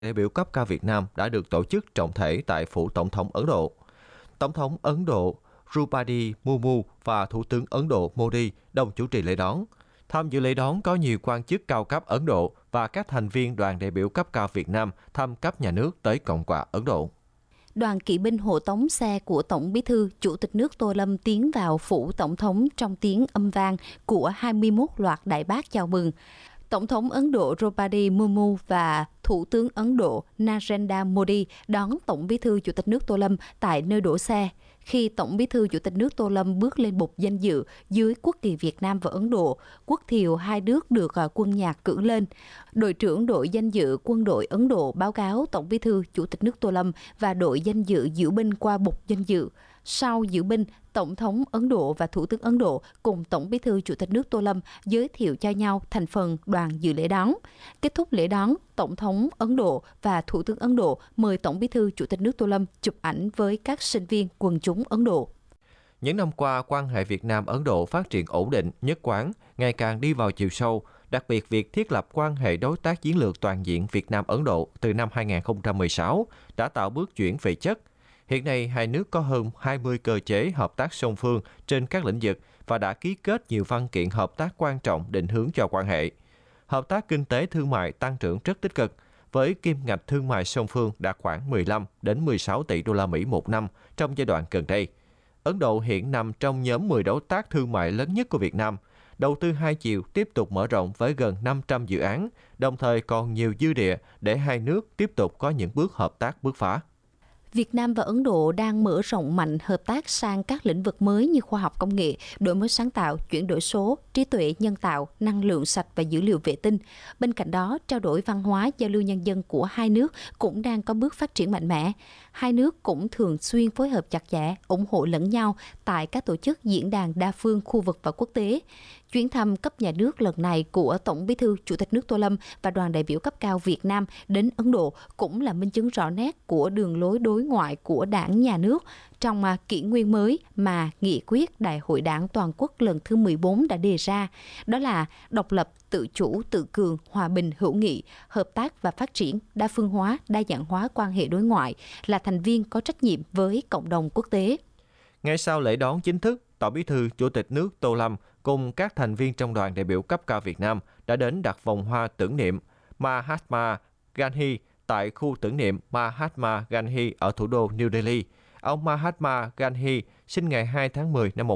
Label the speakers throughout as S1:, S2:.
S1: đại biểu cấp cao Việt Nam đã được tổ chức trọng thể tại phủ Tổng thống Ấn Độ. Tổng thống Ấn Độ Draupadi Murmu và Thủ tướng Ấn Độ Modi đồng chủ trì lễ đón. Tham dự lễ đón có nhiều quan chức cao cấp Ấn Độ và các thành viên đoàn đại biểu cấp cao Việt Nam thăm cấp nhà nước tới Cộng hòa Ấn Độ.
S2: Đoàn kỵ binh hộ tống xe của Tổng Bí thư, Chủ tịch nước Tô Lâm tiến vào phủ Tổng thống trong tiếng âm vang của 21 loạt đại bác chào mừng. Tổng thống Ấn Độ Draupadi Murmu và Thủ tướng Ấn Độ Narendra Modi đón Tổng Bí thư Chủ tịch nước Tô Lâm tại nơi đỗ xe. Khi Tổng Bí thư Chủ tịch nước Tô Lâm bước lên bục danh dự dưới quốc kỳ Việt Nam và Ấn Độ, quốc thiều hai nước được quân nhạc cử lên. Đội trưởng đội danh dự quân đội Ấn Độ báo cáo Tổng Bí thư Chủ tịch nước Tô Lâm và đội danh dự diễu binh qua bục danh dự. Sau diễu binh, Tổng thống Ấn Độ và Thủ tướng Ấn Độ cùng Tổng Bí thư Chủ tịch nước Tô Lâm giới thiệu cho nhau thành phần đoàn dự lễ đón. Kết thúc lễ đón, Tổng thống Ấn Độ và Thủ tướng Ấn Độ mời Tổng Bí thư Chủ tịch nước Tô Lâm chụp ảnh với các sinh viên quần chúng Ấn Độ.
S1: Những năm qua, quan hệ Việt Nam-Ấn Độ phát triển ổn định, nhất quán, ngày càng đi vào chiều sâu. Đặc biệt, việc thiết lập quan hệ đối tác chiến lược toàn diện Việt Nam-Ấn Độ từ năm 2016 đã tạo bước chuyển về chất. Hiện nay, hai nước có hơn 20 cơ chế hợp tác song phương trên các lĩnh vực và đã ký kết nhiều văn kiện hợp tác quan trọng định hướng cho quan hệ. Hợp tác kinh tế thương mại tăng trưởng rất tích cực, với kim ngạch thương mại song phương đạt khoảng 15 đến 16 tỷ đô la Mỹ một năm trong giai đoạn gần đây. Ấn Độ hiện nằm trong nhóm 10 đối tác thương mại lớn nhất của Việt Nam. Đầu tư hai chiều tiếp tục mở rộng với gần 500 dự án, đồng thời còn nhiều dư địa để hai nước tiếp tục có những bước hợp tác bứt phá.
S2: Việt Nam và Ấn Độ đang mở rộng mạnh hợp tác sang các lĩnh vực mới như khoa học công nghệ, đổi mới sáng tạo, chuyển đổi số, trí tuệ nhân tạo, năng lượng sạch và dữ liệu vệ tinh. Bên cạnh đó, trao đổi văn hóa, giao lưu nhân dân của hai nước cũng đang có bước phát triển mạnh mẽ. Hai nước cũng thường xuyên phối hợp chặt chẽ, ủng hộ lẫn nhau tại các tổ chức diễn đàn đa phương khu vực và quốc tế. Chuyến thăm cấp nhà nước lần này của Tổng Bí thư Chủ tịch nước Tô Lâm và đoàn đại biểu cấp cao Việt Nam đến Ấn Độ cũng là minh chứng rõ nét của đường lối đối ngoại của Đảng nhà nước trong kỷ nguyên mới mà nghị quyết Đại hội Đảng toàn quốc lần thứ 14 đã đề ra. Đó là độc lập, tự chủ, tự cường, hòa bình, hữu nghị, hợp tác và phát triển, đa phương hóa, đa dạng hóa quan hệ đối ngoại, là thành viên có trách nhiệm với cộng đồng quốc tế.
S1: Ngay sau lễ đón chính thức, Tổng Bí thư Chủ tịch nước Tô Lâm cùng các thành viên trong đoàn đại biểu cấp cao Việt Nam đã đến đặt vòng hoa tưởng niệm Mahatma Gandhi tại khu tưởng niệm Mahatma Gandhi ở thủ đô New Delhi. Ông Mahatma Gandhi sinh ngày 2 tháng 10 năm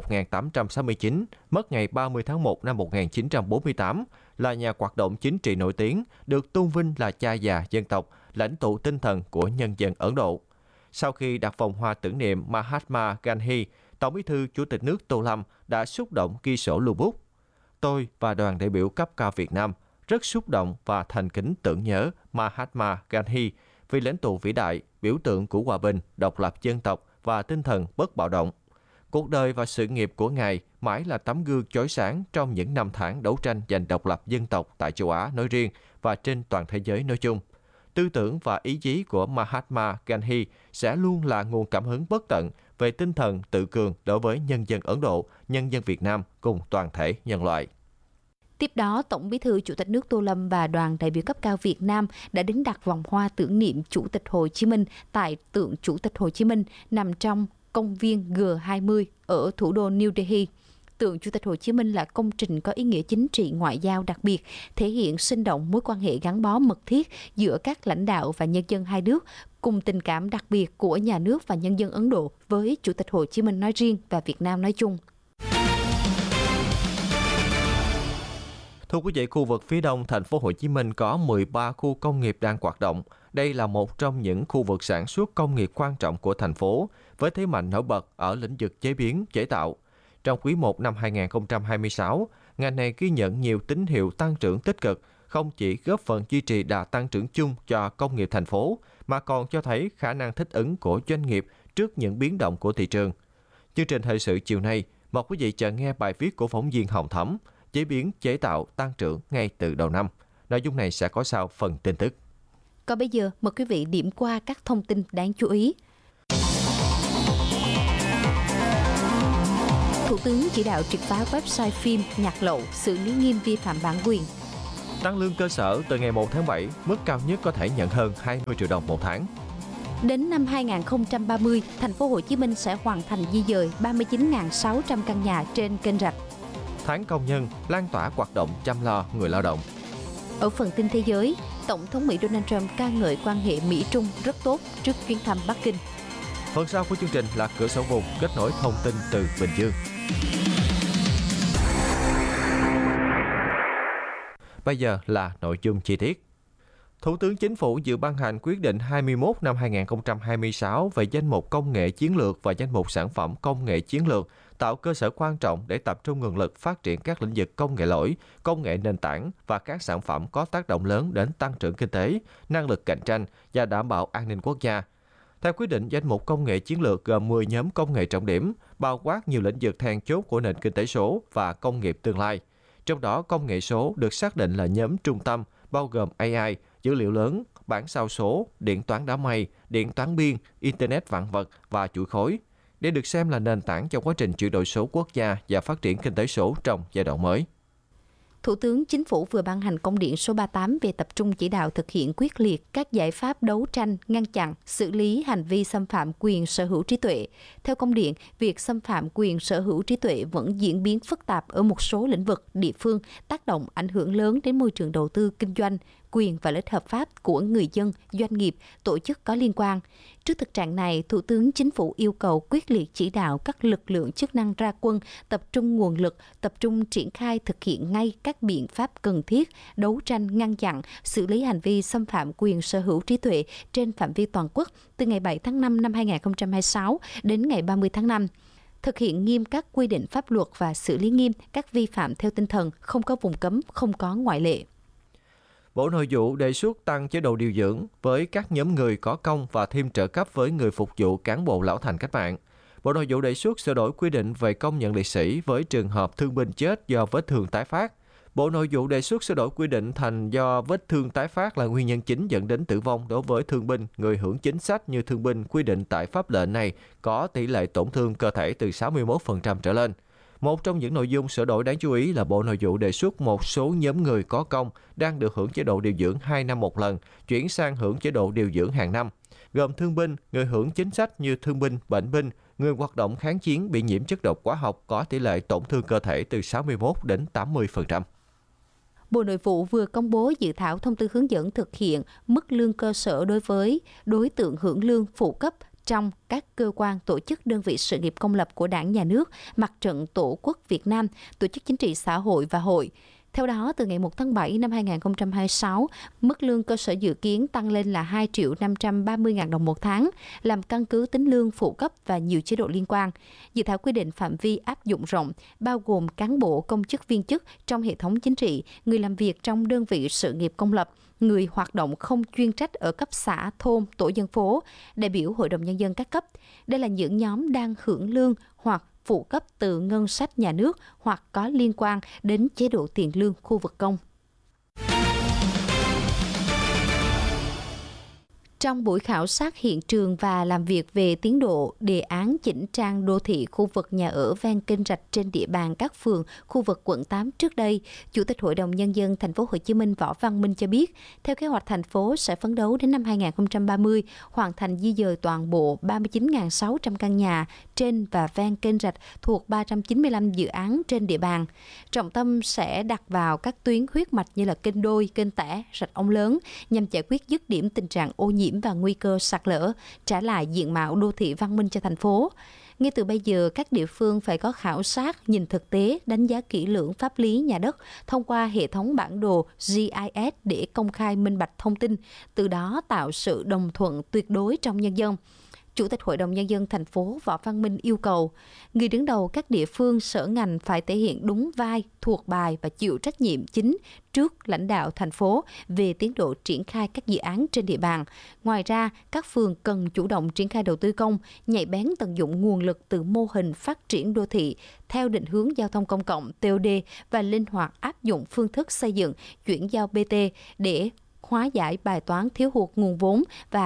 S1: 1869, mất ngày 30 tháng 1 năm 1948, là nhà hoạt động chính trị nổi tiếng, được tôn vinh là cha già dân tộc, lãnh tụ tinh thần của nhân dân Ấn Độ. Sau khi đặt vòng hoa tưởng niệm Mahatma Gandhi, Tổng Bí thư Chủ tịch nước Tô Lâm đã xúc động ghi sổ lưu bút. Tôi và đoàn đại biểu cấp cao Việt Nam rất xúc động và thành kính tưởng nhớ Mahatma Gandhi vì lãnh tụ vĩ đại, biểu tượng của hòa bình, độc lập dân tộc và tinh thần bất bạo động. Cuộc đời và sự nghiệp của Ngài mãi là tấm gương chói sáng trong những năm tháng đấu tranh giành độc lập dân tộc tại châu Á nói riêng và trên toàn thế giới nói chung. Tư tưởng và ý chí của Mahatma Gandhi sẽ luôn là nguồn cảm hứng bất tận về tinh thần tự cường đối với nhân dân Ấn Độ, nhân dân Việt Nam cùng toàn thể nhân loại.
S2: Tiếp đó, Tổng Bí thư Chủ tịch nước Tô Lâm và đoàn đại biểu cấp cao Việt Nam đã đến đặt vòng hoa tưởng niệm Chủ tịch Hồ Chí Minh tại tượng Chủ tịch Hồ Chí Minh nằm trong công viên G20 ở thủ đô New Delhi. Tượng Chủ tịch Hồ Chí Minh là công trình có ý nghĩa chính trị ngoại giao đặc biệt, thể hiện sinh động mối quan hệ gắn bó mật thiết giữa các lãnh đạo và nhân dân hai nước, cùng tình cảm đặc biệt của nhà nước và nhân dân Ấn Độ với Chủ tịch Hồ Chí Minh nói riêng và Việt Nam nói chung.
S1: Thưa quý vị, khu vực phía đông thành phố Hồ Chí Minh có 13 khu công nghiệp đang hoạt động. Đây là một trong những khu vực sản xuất công nghiệp quan trọng của thành phố, với thế mạnh nổi bật ở lĩnh vực chế biến, chế tạo. Trong quý 1 năm 2026, ngành này ghi nhận nhiều tín hiệu tăng trưởng tích cực, không chỉ góp phần duy trì đà tăng trưởng chung cho công nghiệp thành phố, mà còn cho thấy khả năng thích ứng của doanh nghiệp trước những biến động của thị trường. Chương trình thời sự chiều nay, mời quý vị chờ nghe bài viết của phóng viên Hồng Thắm, chế biến, chế tạo, tăng trưởng ngay từ đầu năm. Nội dung này sẽ có sau phần tin tức.
S2: Còn bây giờ, mời quý vị điểm qua các thông tin đáng chú ý. Thủ tướng chỉ đạo triệt phá website phim nhạc lậu, xử lý nghiêm vi phạm bản quyền.
S1: Tăng lương cơ sở từ ngày 1 tháng 7, mức cao nhất có thể nhận hơn 20 triệu đồng một tháng.
S2: Đến năm 2030, thành phố Hồ Chí Minh sẽ hoàn thành di dời 39.600 căn nhà trên kênh rạch.
S1: Tháng công nhân lan tỏa hoạt động chăm lo người lao động.
S2: Ở phần tin thế giới, Tổng thống Mỹ Donald Trump ca ngợi quan hệ Mỹ-Trung rất tốt trước chuyến thăm Bắc Kinh.
S1: Phần sau của chương trình là cửa sổ vùng kết nối thông tin từ Bình Dương. Bây giờ là nội dung chi tiết. Thủ tướng Chính phủ dự ban hành quyết định 21 năm 2026 về danh mục công nghệ chiến lược và danh mục sản phẩm công nghệ chiến lược, tạo cơ sở quan trọng để tập trung nguồn lực phát triển các lĩnh vực công nghệ lõi, công nghệ nền tảng và các sản phẩm có tác động lớn đến tăng trưởng kinh tế, năng lực cạnh tranh và đảm bảo an ninh quốc gia. Theo quyết định, danh mục công nghệ chiến lược gồm 10 nhóm công nghệ trọng điểm, bao quát nhiều lĩnh vực then chốt của nền kinh tế số và công nghiệp tương lai. Trong đó, công nghệ số được xác định là nhóm trung tâm, bao gồm AI, dữ liệu lớn, bản sao số, điện toán đám mây, điện toán biên, Internet vạn vật và chuỗi khối, để được xem là nền tảng trong quá trình chuyển đổi số quốc gia và phát triển kinh tế số trong giai đoạn mới.
S2: Thủ tướng Chính phủ vừa ban hành công điện số 38 về tập trung chỉ đạo thực hiện quyết liệt các giải pháp đấu tranh, ngăn chặn, xử lý hành vi xâm phạm quyền sở hữu trí tuệ. Theo công điện, việc xâm phạm quyền sở hữu trí tuệ vẫn diễn biến phức tạp ở một số lĩnh vực, địa phương, tác động ảnh hưởng lớn đến môi trường đầu tư kinh doanh, quyền và lợi ích hợp pháp của người dân, doanh nghiệp, tổ chức có liên quan. Trước thực trạng này, Thủ tướng Chính phủ yêu cầu quyết liệt chỉ đạo các lực lượng chức năng ra quân, tập trung nguồn lực, tập trung triển khai thực hiện ngay các biện pháp cần thiết, đấu tranh, ngăn chặn, xử lý hành vi xâm phạm quyền sở hữu trí tuệ trên phạm vi toàn quốc từ ngày 7 tháng 5 năm 2026 đến ngày 30 tháng 5. Thực hiện nghiêm các quy định pháp luật và xử lý nghiêm các vi phạm theo tinh thần không có vùng cấm, không có ngoại lệ.
S1: Bộ Nội vụ đề xuất tăng chế độ điều dưỡng với các nhóm người có công và thêm trợ cấp với người phục vụ cán bộ lão thành cách mạng. Bộ Nội vụ đề xuất sửa đổi quy định về công nhận liệt sĩ với trường hợp thương binh chết do vết thương tái phát. Bộ Nội vụ đề xuất sửa đổi quy định thành do vết thương tái phát là nguyên nhân chính dẫn đến tử vong đối với thương binh, người hưởng chính sách như thương binh quy định tại pháp lệnh này có tỷ lệ tổn thương cơ thể từ 61% trở lên. Một trong những nội dung sửa đổi đáng chú ý là Bộ Nội vụ đề xuất một số nhóm người có công đang được hưởng chế độ điều dưỡng 2 năm một lần, chuyển sang hưởng chế độ điều dưỡng hàng năm, gồm thương binh, người hưởng chính sách như thương binh, bệnh binh, người hoạt động kháng chiến bị nhiễm chất độc hóa học có tỷ lệ tổn thương cơ thể từ 61 đến 80%.
S2: Bộ Nội vụ vừa công bố dự thảo thông tư hướng dẫn thực hiện mức lương cơ sở đối với đối tượng hưởng lương phụ cấp trong các cơ quan, tổ chức, đơn vị sự nghiệp công lập của Đảng, Nhà nước, Mặt trận Tổ quốc Việt Nam, tổ chức chính trị xã hội và hội. Theo đó, từ ngày 1 tháng 7 năm 2026, mức lương cơ sở dự kiến tăng lên là 2.530.000 đồng một tháng, làm căn cứ tính lương phụ cấp và nhiều chế độ liên quan. Dự thảo quy định phạm vi áp dụng rộng, bao gồm cán bộ, công chức, viên chức trong hệ thống chính trị, người làm việc trong đơn vị sự nghiệp công lập, người hoạt động không chuyên trách ở cấp xã, thôn, tổ dân phố, đại biểu Hội đồng Nhân dân các cấp. Đây là những nhóm đang hưởng lương hoặc phụ cấp từ ngân sách nhà nước hoặc có liên quan đến chế độ tiền lương khu vực công. Trong buổi khảo sát hiện trường và làm việc về tiến độ đề án chỉnh trang đô thị khu vực nhà ở ven kênh rạch trên địa bàn các phường, khu vực quận 8 trước đây, Chủ tịch Hội đồng Nhân dân thành phố Hồ Chí Minh Võ Văn Minh cho biết, theo kế hoạch thành phố sẽ phấn đấu đến năm 2030 hoàn thành di dời toàn bộ 39.600 căn nhà trên và ven kênh rạch thuộc 395 dự án trên địa bàn. Trọng tâm sẽ đặt vào các tuyến huyết mạch như là kênh Đôi, kênh Tẻ, rạch Ông Lớn nhằm giải quyết dứt điểm tình trạng ô nhiễm và nguy cơ sạt lở, trả lại diện mạo đô thị văn minh cho thành phố. Ngay từ bây giờ, các địa phương phải có khảo sát, nhìn thực tế, đánh giá kỹ lưỡng pháp lý nhà đất thông qua hệ thống bản đồ GIS để công khai minh bạch thông tin, từ đó tạo sự đồng thuận tuyệt đối trong nhân dân. Chủ tịch Hội đồng Nhân dân thành phố Võ Văn Minh yêu cầu, người đứng đầu các địa phương sở ngành phải thể hiện đúng vai, thuộc bài và chịu trách nhiệm chính trước lãnh đạo thành phố về tiến độ triển khai các dự án trên địa bàn. Ngoài ra, các phường cần chủ động triển khai đầu tư công, nhạy bén tận dụng nguồn lực từ mô hình phát triển đô thị theo định hướng giao thông công cộng TOD và linh hoạt áp dụng phương thức xây dựng chuyển giao BT để hóa giải bài toán thiếu hụt nguồn vốn và